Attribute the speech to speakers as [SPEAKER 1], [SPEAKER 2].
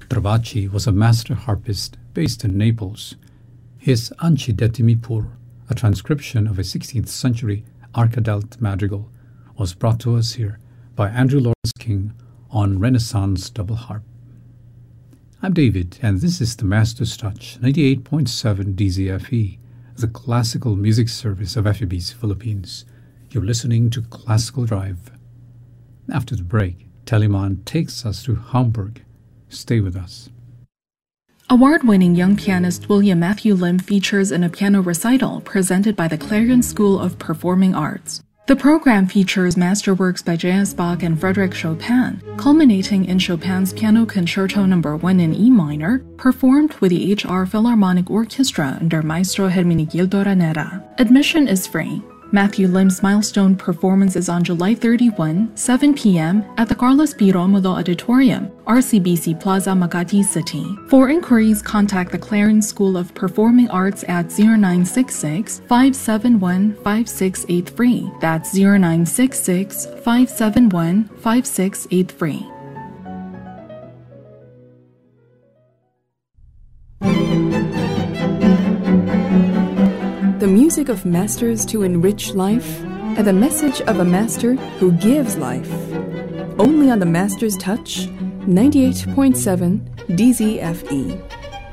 [SPEAKER 1] Travacci was a master harpist based in Naples. His Ancidetimi Pur, a transcription of a 16th century Arcadelt madrigal, was brought to us here by Andrew Lawrence King on Renaissance double harp. I'm David, and this is the Master's Touch 98.7 DZFE, the classical music service of FEBC Philippines. You're listening to Classical Drive. After the break, Telemann takes us to Hamburg. Stay with us.
[SPEAKER 2] Award-winning young pianist William Matthew Lim features in a piano recital presented by the Clarion School of Performing Arts. The program features masterworks by J.S. Bach and Frédéric Chopin, culminating in Chopin's Piano Concerto No. 1 in E minor, performed with the HR Philharmonic Orchestra under Maestro Hermenegildo Ranera. Admission is free. Matthew Lim's milestone performance is on July 31, 7 p.m. at the Carlos P. Romulo Auditorium, RCBC Plaza, Makati City. For inquiries, contact the Clarion School of Performing Arts at 0966-571-5683. That's 0966-571-5683. The music of masters to enrich life, and the message of a master who gives life. Only on the Master's Touch, 98.7 DZFE.